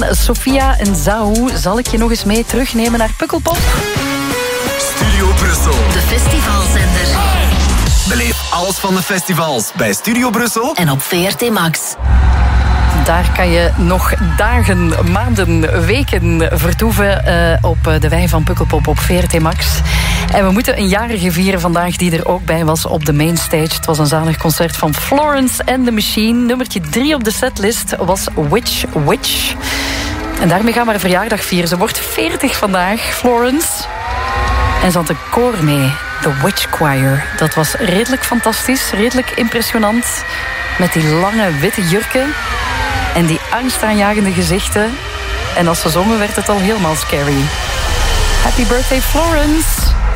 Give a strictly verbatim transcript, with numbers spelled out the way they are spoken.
van Sofia en Zahu zal ik je nog eens mee terugnemen naar Pukkelpop. Studio Brussel. De festivalzender. Beleef alles van de festivals bij Studio Brussel en op V R T Max. Daar kan je nog dagen, maanden, weken vertoeven uh, op de wei van Pukkelpop op V R T Max. En we moeten een jarige vieren vandaag die er ook bij was op de mainstage. Het was een zalig concert van Florence and the Machine. Nummertje drie op de setlist was Witch Witch. En daarmee gaan we haar verjaardag vieren. Ze wordt veertig vandaag, Florence. En ze had een koor mee, The Witch Choir. Dat was redelijk fantastisch, redelijk impressionant. Met die lange witte jurken en die angstaanjagende gezichten. En als ze zongen werd het al helemaal scary. Happy birthday, Florence!